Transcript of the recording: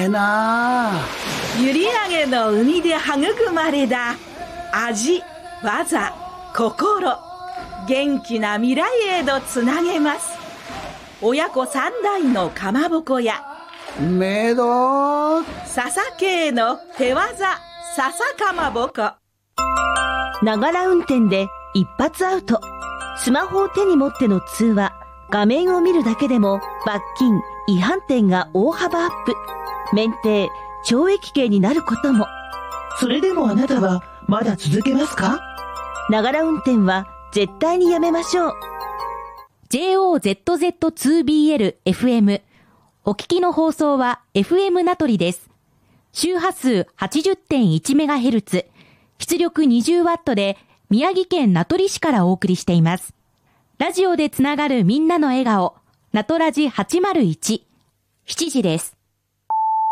えな。 閖上の海で育まれた味、技、心、元気な未来へとつなげます。親子三代のかまぼこやめど笹系の手技笹かまぼこ。 ながら運転で一発アウト。スマホを手に持っての通話、画面を見るだけでも罰金、違反点が大幅アップ。免停、懲役刑になることも。 それでもあなたはまだ続けますか？ ながら運転は絶対にやめましょう。 JOZZ2BL FM。お聞きの放送は FM 名取です。周波数 80.1MHz、出力 20W で宮城県名取市からお送りしています。ラジオでつながるみんなの笑顔、名取ラジ801。7時です。